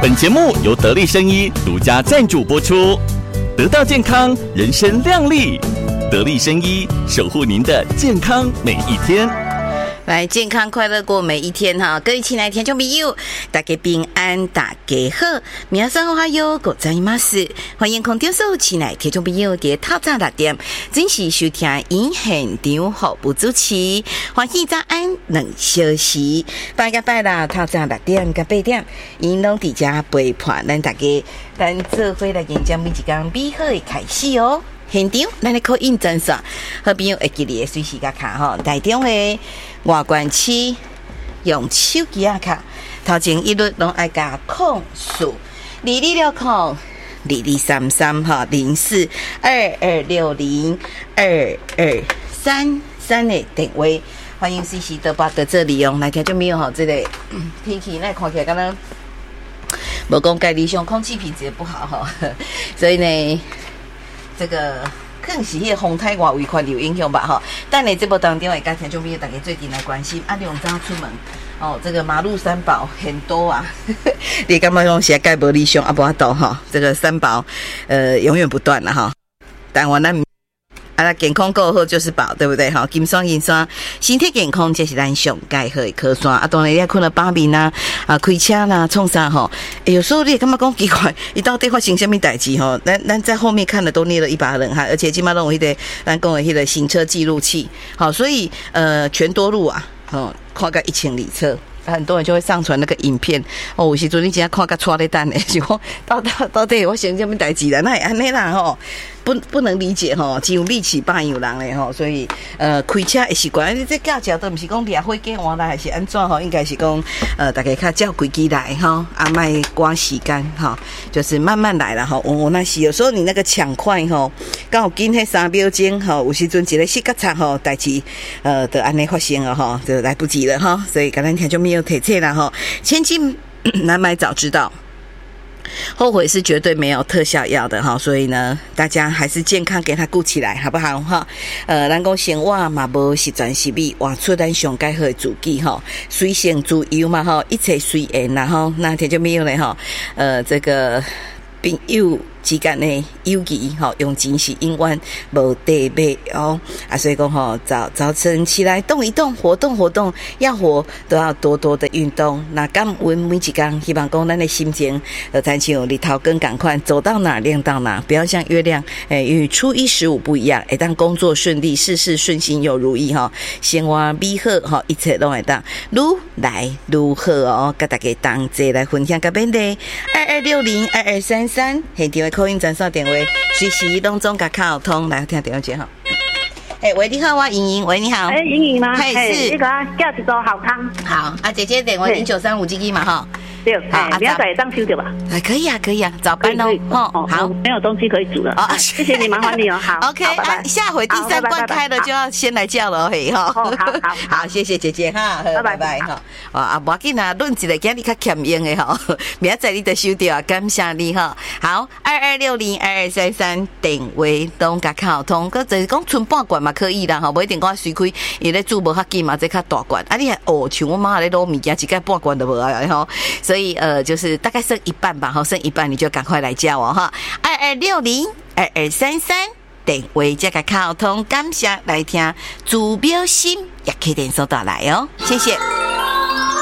本节目由得力生医独家赞助播出，得到健康，人生亮丽。得力生医，守护您的健康每一天。 来，健康快乐过每一天哈！各位亲爱的听众朋友，大家平安，大家好，皆さんおはようございます。欢迎空中所有亲爱的听众朋友在透早6点准时收听因现场服务主持，欢喜早安2小时，拜啦，透早6点到8点，因拢伫遮陪伴咱大家，咱做伙来演讲每一天美好的开始哦。现场咱的口音专线，好朋友会记得随时甲卡吼，台中的外观区用手机啊卡，头前一律拢爱加02602233哈0422602233的电话，欢迎随时都把在这里用来听就没有哈，这个天气那看起来刚刚无讲介理想，空气品质也不好哈，所以呢。这个可能是迄个风台外围环流影响吧哈，但你这波当中会跟听众朋友大家最近来关心啊，两早出门哦，这个马路三宝很多啊，你感觉讲是介无理想啊，无法度哈，这个三宝永远不断了哈，但我那。啊，健康够好就是宝，对不对？哈，金酸银酸，身体健康这是咱上介好的靠山。啊，当然你要困了把面啊，开车啦，创啥吼？有时候你也感觉讲奇怪，伊到底发生什么代志吼？咱在后面看的都捏了一把冷汗，而且今嘛拢有迄个咱讲的迄个行车记录器，好，所以全多路啊，看个1000里车。很多人就会上传那个影片哦，有时阵你真看个错咧蛋咧，就讲到底我想什么代志啦？那安尼啦吼，不能理解吼，只有力气扮有人咧吼，所以开车的习惯，你这驾照都不是讲掠火计换来还是安怎吼？应该是讲大家较照规矩来吼，啊莫赶时间吼，就是慢慢来啦吼。我那是有时候你那个抢快吼，刚好紧迄3秒钟吼，有时阵一个细角擦吼，代志就安尼发生了吼，就来不及了哈。所以刚才听就没有提醒啦吼，千金难买早知道。后悔是绝对没有特效药的哈，所以呢，大家还是健康给它顾起来，好不好哈？咱讲生活嘛无十全十美，活出咱上介好的自己哈，随性自由嘛哈，一切随缘啦哈。那天就没有了哈，这个朋友之间的友谊哈，用钱是永远无地买哦啊，所以讲哈，早晨起来动一动，活动，要活都要多多的运动。那感恩每一天，希望讲咱的心情，咱像日头更赶快走到哪亮到哪，不要像月亮，与初一15不一样。当工作顺利，事事顺心又如意哈，生活美好哈，一切都会当愈来愈好哦。跟大家同齐来分享个本地22602233，现场口音专线电话，随时拢总甲卡通来听电话接哈。喂，你好，我莹莹。喂，你好。 莹莹吗？ 是。 那个叫一桌好汤。 好啊，姐姐电话0935这个嘛哈。 对，好，明仔载当收掉吧。 可以啊，早班哦。好， 没有东西可以煮了。哦，谢谢你，麻烦你哦。好 ，OK， 下回第3罐开了就要先来叫了嘿哈。好，谢谢姐姐哈，拜拜哈。啊，无要紧啊，论一个今日较欠用的哈，明仔载你就收掉，感谢你哈。好，22602233电话拢甲靠通，佮就是讲存半罐嘛可以啦哈，无一定讲随开，伊咧煮无较紧嘛，这较大罐。啊，你还像我妈咧卤物件，一盖半罐都无啊吼。所以就是大概剩一半吧，剩一半你就赶快来叫我哈，22602233电话这个靠通，感谢来听，主标心也可以点收到来哦，谢谢。